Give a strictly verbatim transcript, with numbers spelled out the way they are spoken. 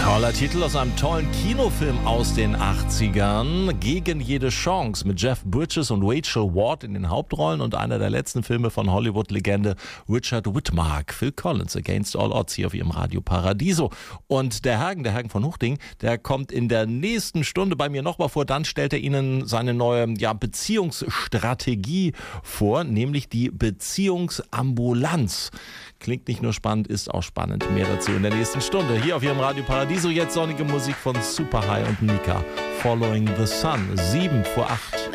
Toller Titel aus einem tollen Kinofilm aus den achtzigern. Gegen jede Chance mit Jeff Bridges und Rachel Ward in den Hauptrollen und einer der letzten Filme von Hollywood-Legende Richard Widmark. Phil Collins, Against All Odds, hier auf ihrem Radio Paradiso. Und der Hagen, der Hagen von Huchting, der kommt in der nächsten Stunde bei mir nochmal vor. Dann stellt er Ihnen seine neue ja, Beziehungsstrategie vor, nämlich die Beziehungsambulanz. Klingt nicht nur spannend, ist auch spannend. Mehr dazu in der nächsten Stunde. Hier auf Ihrem Radio Paradiso. Jetzt sonnige Musik von Super High und Mika. Following the Sun. Sieben vor acht.